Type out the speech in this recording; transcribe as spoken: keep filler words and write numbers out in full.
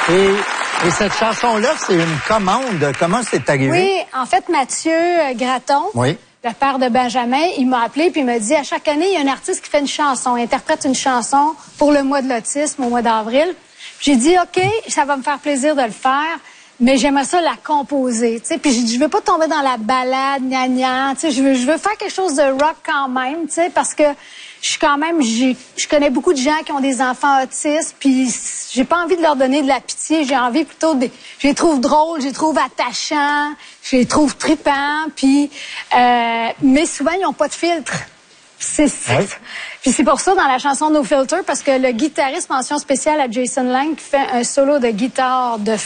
Et, et cette chanson-là, c'est une commande. Comment c'est arrivé? Oui, en fait, Mathieu Gratton, oui. le père de Benjamin, il m'a appelé puis il m'a dit, à chaque année, il y a un artiste qui fait une chanson, interprète une chanson pour le mois de l'autisme au mois d'avril. J'ai dit, OK, ça va me faire plaisir de le faire, mais j'aimerais ça la composer, tu sais. Puis j'ai dit, je veux pas tomber dans la balade, gna gna, tu sais, je veux, je veux faire quelque chose de rock quand même, tu sais, parce que je suis quand même, j'ai, je connais beaucoup de gens qui ont des enfants autistes, puis j'ai pas envie de leur donner de la pitié, j'ai envie plutôt de, je les trouve drôles, je les trouve attachants, je les trouve tripants, puis, euh, mais souvent ils ont pas de filtre. C'est ça. Oui. Puis c'est pour ça dans la chanson No Filter, parce que le guitariste, mention spéciale à Jason Lang, qui fait un solo de guitare de